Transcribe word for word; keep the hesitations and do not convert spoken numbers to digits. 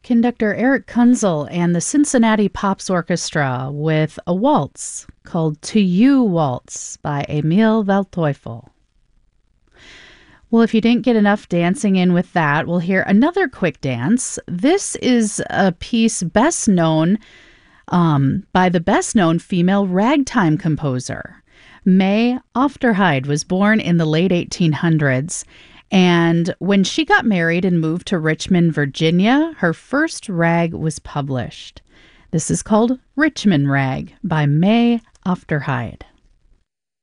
Conductor Eric Kunzel and the Cincinnati Pops Orchestra with a waltz called To You Waltz by Emil Waldteufel. Well, if you didn't get enough dancing in with that, we'll hear another quick dance. This is a piece best known um, by the best-known female ragtime composer. May Ofterheide was born in the late eighteen hundreds, and when she got married and moved to Richmond, Virginia, her first rag was published. This is called Richmond Rag by May Ofterheide.